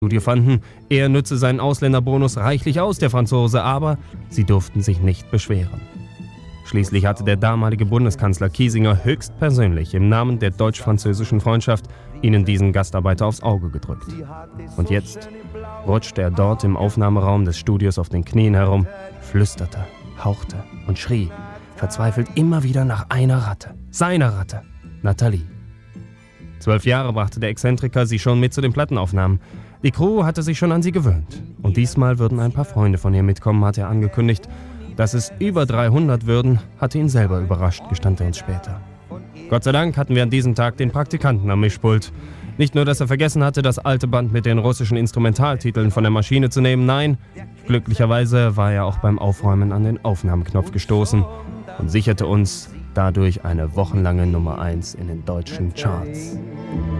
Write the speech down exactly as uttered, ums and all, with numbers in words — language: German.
Studio fanden, er nütze seinen Ausländerbonus reichlich aus, der Franzose, aber sie durften sich nicht beschweren. Schließlich hatte der damalige Bundeskanzler Kiesinger höchstpersönlich im Namen der deutsch-französischen Freundschaft ihnen diesen Gastarbeiter aufs Auge gedrückt. Und jetzt rutschte er dort im Aufnahmeraum des Studios auf den Knien herum, flüsterte, hauchte und schrie, verzweifelt immer wieder nach einer Ratte, seiner Ratte, Nathalie. Zwölf Jahre brachte der Exzentriker sie schon mit zu den Plattenaufnahmen. Die Crew hatte sich schon an sie gewöhnt. Und diesmal würden ein paar Freunde von ihr mitkommen, hatte er angekündigt. Dass es über dreihundert würden, hatte ihn selber überrascht, gestand er uns später. Gott sei Dank hatten wir an diesem Tag den Praktikanten am Mischpult. Nicht nur, dass er vergessen hatte, das alte Band mit den russischen Instrumentaltiteln von der Maschine zu nehmen, nein, glücklicherweise war er auch beim Aufräumen an den Aufnahmeknopf gestoßen und sicherte uns dadurch eine wochenlange Nummer eins in den deutschen Charts.